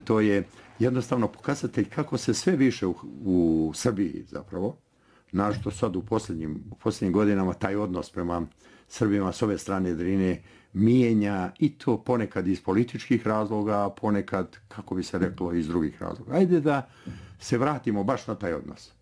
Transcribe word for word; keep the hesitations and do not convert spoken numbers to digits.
To je jednostavno pokazatelj kako se sve više u, u Srbiji zapravo, našto sad u posljednjim, u posljednjim godinama taj odnos prema Srbima s ove strane Drine mijenja i to ponekad iz političkih razloga, ponekad, kako bi se reklo, iz drugih razloga. Ajde da se vratimo baš na taj odnos.